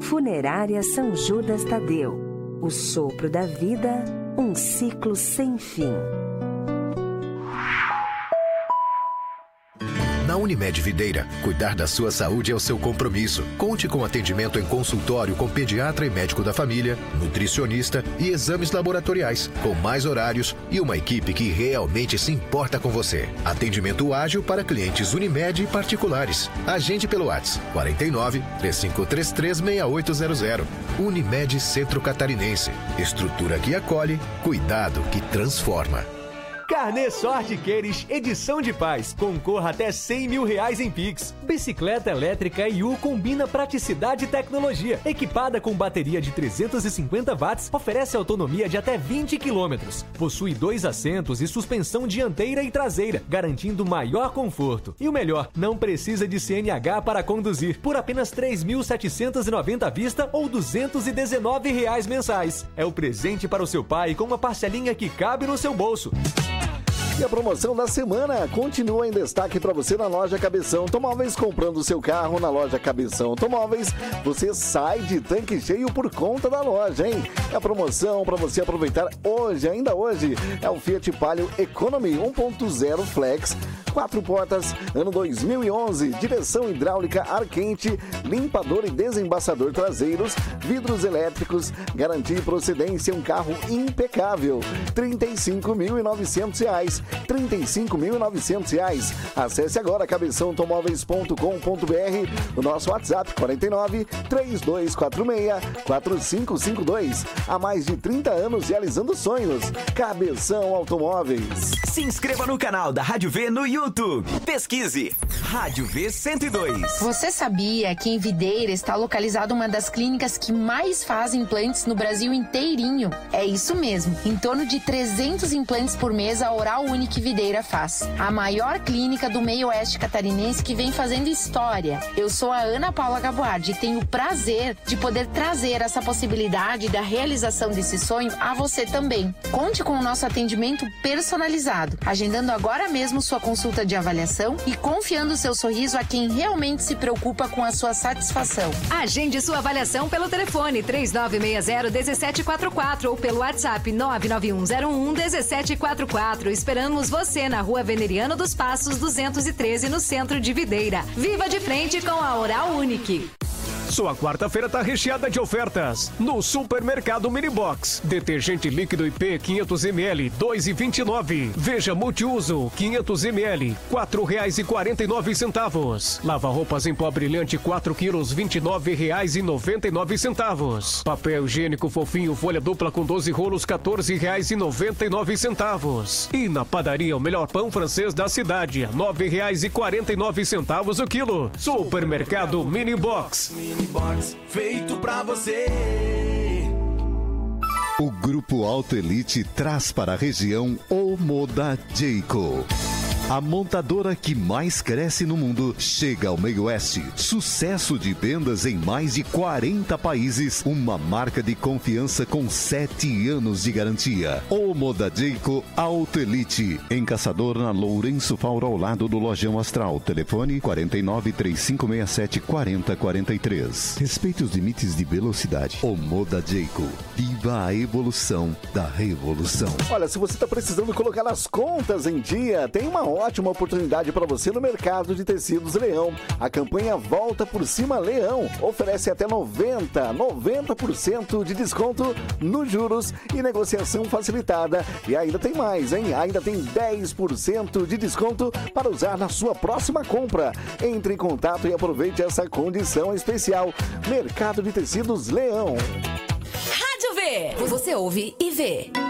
Funerária São Judas Tadeu. O sopro da vida, um ciclo sem fim. Na Unimed Videira, cuidar da sua saúde é o seu compromisso. Conte com atendimento em consultório com pediatra e médico da família, nutricionista e exames laboratoriais, com mais horários e uma equipe que realmente se importa com você. Atendimento ágil para clientes Unimed e particulares. Agende pelo WhatsApp 49 3533 6800. Unimed Centro Catarinense. Estrutura que acolhe, cuidado que transforma. Carnê Sorte Queires, edição de paz. Concorra até R$100 mil em Pix. Bicicleta elétrica IU combina praticidade e tecnologia. Equipada com bateria de 350 watts, oferece autonomia de até 20 quilômetros. Possui 2 assentos e suspensão dianteira e traseira, garantindo maior conforto. E o melhor, não precisa de CNH para conduzir, por apenas R$ 3.790 à vista ou R$ 219 mensais. É o presente para o seu pai com uma parcelinha que cabe no seu bolso. E a promoção da semana continua em destaque para você na Loja Cabeção Automóveis. Comprando seu carro na Loja Cabeção Automóveis, você sai de tanque cheio por conta da loja, hein? É a promoção para você aproveitar hoje, ainda hoje, é o Fiat Palio Economy 1.0 Flex, 4 portas, ano 2011, direção hidráulica ar quente, limpador e desembaçador traseiros, vidros elétricos, garantia e procedência, um carro impecável, R$ 35.900. R$ 35.900. Acesse agora cabeçãoautomóveis.com.br, o nosso WhatsApp 49 3246 4552. Há mais de 30 anos realizando sonhos. Cabeção Automóveis. Se inscreva no canal da Rádio V no YouTube. Pesquise Rádio V 102. Você sabia que em Videira está localizada uma das clínicas que mais fazem implantes no Brasil inteirinho? É isso mesmo. Em torno de 300 implantes por mês a Oral Unique Videira faz. A maior clínica do meio oeste catarinense que vem fazendo história. Eu sou a Ana Paula Gaboardi e tenho o prazer de poder trazer essa possibilidade da realização desse sonho a você também. Conte com o nosso atendimento personalizado, agendando agora mesmo sua consulta de avaliação e confiando seu sorriso a quem realmente se preocupa com a sua satisfação. Agende sua avaliação pelo telefone 3960-1744 ou pelo WhatsApp 99101-1744. Esperamos você na Rua Veneriano dos Passos 213, no centro de Videira. Viva de frente com a Oral Unique. Sua quarta-feira tá recheada de ofertas no Supermercado Minibox. Detergente líquido IP 500ml, 2,29. Veja multiuso 500ml, R$4,49. Lava-roupas em pó brilhante 4 quilos, R$29,99. Papel higiênico fofinho folha dupla com 12 rolos, R$14,99. E na padaria o melhor pão francês da cidade, R$9,49 o quilo. Supermercado Minibox. Box feito pra você. O Grupo Auto Elite traz para a região o Moda Jayco. A montadora que mais cresce no mundo chega ao meio oeste. Sucesso de vendas em mais de 40 países. Uma marca de confiança com 7 anos de garantia. O Moda Jayco Auto Elite. Em Caçador, na Lourenço Fauro, ao lado do Lojão Astral. Telefone 49 3567 4043. Respeite os limites de velocidade. O Moda Jayco. Viva a evolução da revolução. Olha, se você está precisando colocar as contas em dia, tem uma ótima oportunidade para você no Mercado de Tecidos Leão. A campanha Volta por Cima Leão oferece até 90% de desconto nos juros e negociação facilitada. E ainda tem mais, hein? Ainda tem 10% de desconto para usar na sua próxima compra. Entre em contato e aproveite essa condição especial. Mercado de Tecidos Leão. Rádio V. Você ouve e vê.